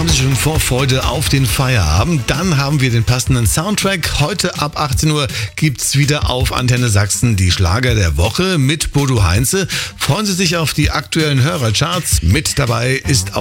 haben Sie schon Vorfreude auf den Feierabend? Dann haben wir den passenden Soundtrack. Heute ab 18 Uhr gibt's wieder auf Antenne Sachsen die Schlager der Woche mit Bodo Heinze. Freuen Sie sich auf die aktuellen Hörercharts. Mit dabei ist